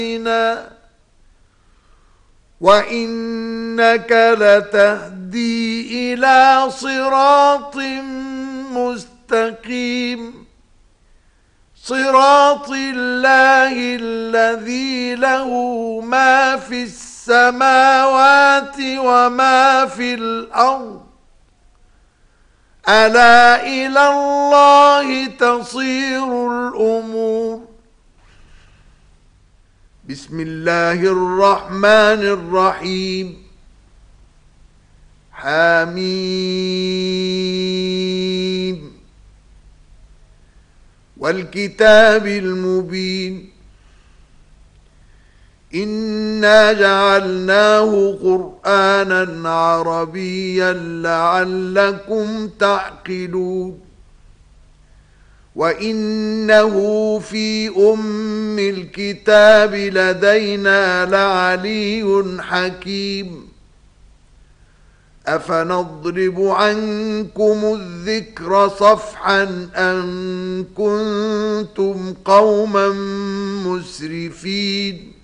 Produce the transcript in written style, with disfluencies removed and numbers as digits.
وإنك لتهدي إلى صراط مستقيم صراط الله الذي له ما في السماوات وما في الأرض ألا إلى الله تصير الأمور. بسم الله الرحمن الرحيم. حميم والكتاب المبين إنا جعلناه قرآنا عربيا لعلكم تعقلون وإنه في أم الكتاب لدينا لعلي حكيم أفنضرب عنكم الذكر صفحا أن كنتم قوما مسرفين